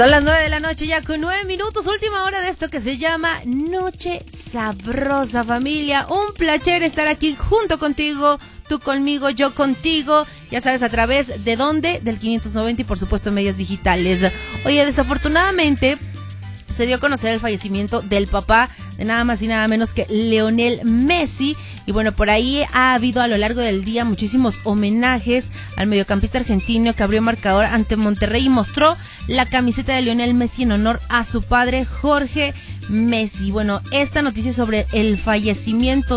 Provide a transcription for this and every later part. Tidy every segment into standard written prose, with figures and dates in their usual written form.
Son las 9 de la noche ya con 9 minutos, última hora de esto que se llama Noche Sabrosa, familia. Un placer estar aquí junto contigo, tú conmigo, yo contigo. Ya sabes, a través de dónde, del 590 y por supuesto en medios digitales. Oye, desafortunadamente se dio a conocer el fallecimiento del papá de nada más y nada menos que Lionel Messi. Y bueno, por ahí ha habido a lo largo del día muchísimos homenajes al mediocampista argentino que abrió marcador ante Monterrey y mostró la camiseta de Lionel Messi en honor a su padre Jorge Messi. Bueno, esta noticia sobre el fallecimiento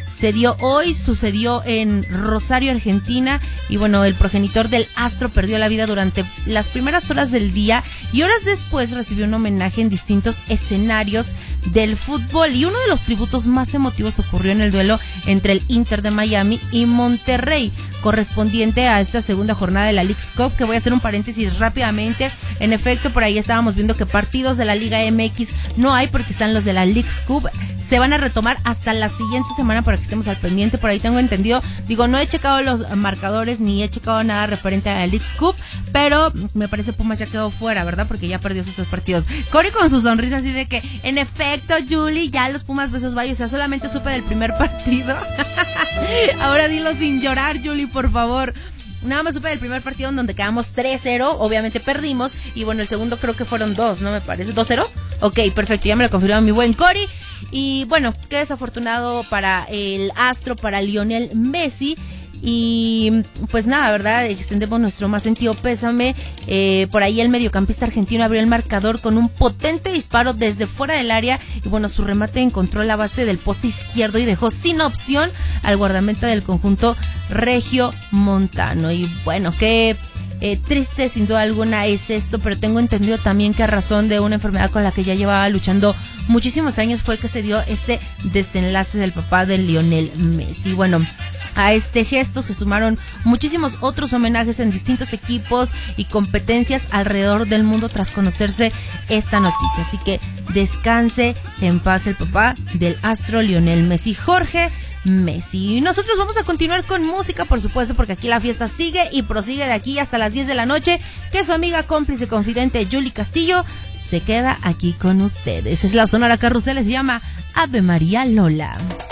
sucedió en Rosario, Argentina, y bueno, el progenitor del astro perdió la vida durante las primeras horas del día y horas después recibió un homenaje en distintos escenarios del fútbol, y uno de los tributos más emotivos ocurrió en el duelo entre el Inter de Miami y Monterrey, correspondiente a esta segunda jornada de la Leagues Cup, que voy a hacer un paréntesis rápidamente. En efecto, por ahí estábamos viendo que partidos de la Liga MX no hay porque están los de la Leagues Cup. Se van a retomar hasta la siguiente semana para que estemos al pendiente. Por ahí tengo entendido, no he checado los marcadores ni he checado nada referente a la Leagues Cup, pero me parece Pumas ya quedó fuera, ¿verdad? Porque ya perdió sus 3 partidos. Cory con su sonrisa así de que, en efecto, Julie, ya los Pumas besos vaya, o sea, solamente supe del primer partido. Ahora dilo sin llorar, Julie, por favor. Nada más supe del primer partido en donde quedamos 3-0, obviamente perdimos, y bueno, el segundo creo que fueron 2, ¿no me parece? ¿2-0? Ok, perfecto, ya me lo confirmó mi buen Cory. Y bueno, qué desafortunado para el astro, para Lionel Messi. Y pues nada, ¿verdad? Extendemos nuestro más sentido pésame. Por ahí el mediocampista argentino abrió el marcador con un potente disparo desde fuera del área, y bueno, su remate encontró la base del poste izquierdo y dejó sin opción al guardameta del conjunto regiomontano. Y bueno, qué triste sin duda alguna es esto, pero tengo entendido también que a razón de una enfermedad con la que ya llevaba luchando muchísimos años fue que se dio este desenlace del papá de Lionel Messi. Bueno, a este gesto se sumaron muchísimos otros homenajes en distintos equipos y competencias alrededor del mundo tras conocerse esta noticia. Así que descanse en paz el papá del astro Lionel Messi, Jorge Messi. Y nosotros vamos a continuar con música, por supuesto, porque aquí la fiesta sigue y prosigue de aquí hasta las 10 de la noche, que su amiga, cómplice, confidente Julie Castillo se queda aquí con ustedes. Es la Sonora Carrusel, se llama Ave María Lola.